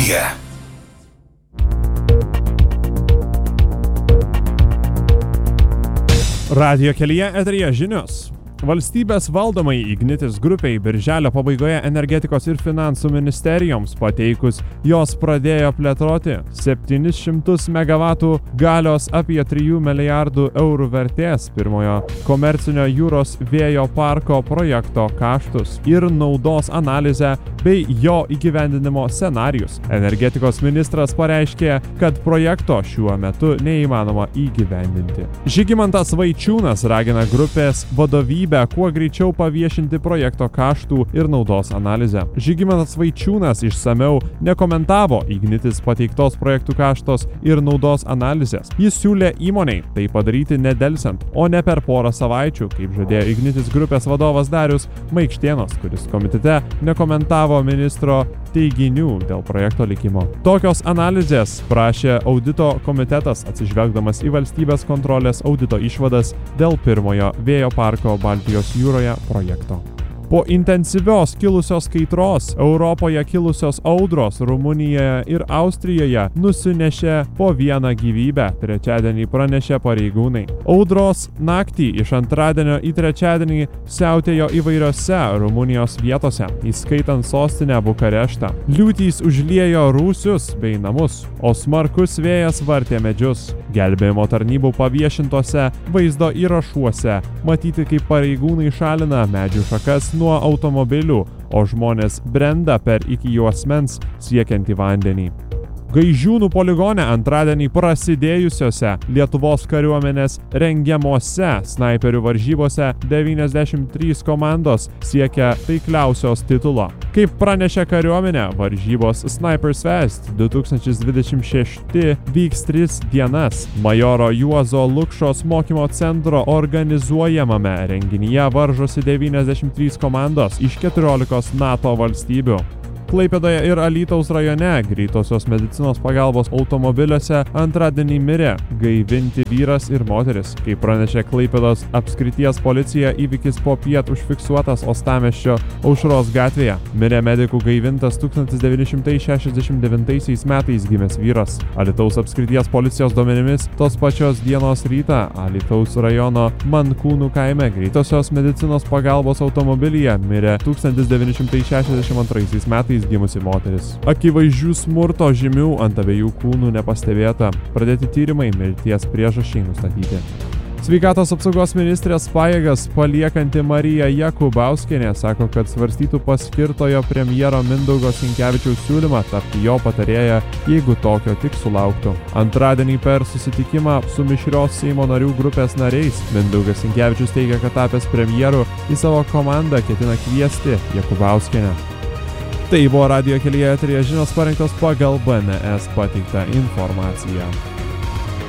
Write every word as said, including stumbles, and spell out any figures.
kelyje. Radijo kelyje eteryje žinios. Valstybės valdomai Ignitis grupiai birželio pabaigoje energetikos ir finansų ministerijoms pateikus, jos pradėjo plėtoti septynis šimtus megavatų galios apie trijų milijardų eurų vertės pirmojo komercinio jūros vėjo parko projekto kaštus ir naudos analizę bei jo įgyvendinimo scenarijus. Energetikos ministras pareiškė, kad projekto šiuo metu neįmanoma įgyvendinti. Žygimantas Vaičiūnas ragina grupės vadovybę kuo greičiau paviešinti projekto kaštų ir naudos analizę. Žygimantas Vaičiūnas išsamiau nekomentavo Ignitis pateiktos projektų kaštos ir naudos analizės. Jis siūlė įmonei tai padaryti nedelsiant, o ne per porą savaičių, kaip žadėjo Ignitis grupės vadovas Darius Maikštėnas, kuris komitete nekomentavo ministro teiginių dėl projekto likimo. Tokios analizės prašė audito komitetas atsižvelgdamas į valstybės kontrolės audito išvadas dėl pirmojo vėjo parko Baltijos jūroje projekto. Po intensyvios kilusios kaitros Europoje kilusios audros Rumunijoje ir Austrijoje nusinešė po vieną gyvybę, trečiadienį pranešė pareigūnai. Audros naktį iš antradienio į trečiadienį siautėjo įvairiose Rumunijos vietose, įskaitant sostinę Bukareštą. Liūtys užliejo rūsius bei namus, o smarkus vėjas vartė medžius. Gelbėjimo tarnybų paviešintose vaizdo įrašuose matyti, kaip pareigūnai šalina medžių šakas nuo automobilių, o žmonės brenda per iki juosmens siekiantį vandenį. Gaižiūnų poligone antradienį prasidėjusiose Lietuvos kariuomenės rengiamose snaiperių varžybose devyniasdešimt trys komandos siekia taikliausios titulo. Kaip pranešė kariuomenė, varžybos Snipers Fest du tūkstančiai dvidešimt šeši vyks tris dienas. Majoro Juozo Lukšos mokymo centro organizuojamame renginyje varžosi devyniasdešimt trys komandos iš keturiolikos NATO valstybių. Klaipėdoje ir Alytaus rajone greitosios medicinos pagalbos automobiliuose antradienį mirė gaivinti vyras ir moteris. Kaip pranešė Klaipėdos apskrities policija, įvykis popiet užfiksuotas Uostamiesčio Aušros gatvėje. Mirė medikų gaivintas tūkstantis devyni šimtai šešiasdešimt devintaisiais metais gimęs vyras. Alytaus apskrities policijos duomenimis tos pačios dienos rytą Alytaus rajono Mankūnų kaime greitosios medicinos pagalbos automobilyje mirė tūkstantis devyni šimtai šešiasdešimt antraisiais metais gimusi moteris. Akivaizdžių smurto žymių ant abiejų kūnų nepastebėta. Pradėti tyrimai, mirties priežasčiai nustatyti. Sveikatos apsaugos ministrės pajėgas paliekanti Marija Jakubauskienė sako, kad svarstytų paskirtojo premjero Mindaugo Sinkevičiaus siūlymą tapti jo patarėja, jeigu tokio tik sulauktų. Antradienį per susitikimą su mišrios Seimo narių grupės nariais Mindaugas Sinkevičius teigia, kad tapęs premjeru į savo komandą ketina kviesti Jakubauskienę. Tai buvo Radijo kelyje eteryje žinios parengtos pagal B N S pateiktą informaciją.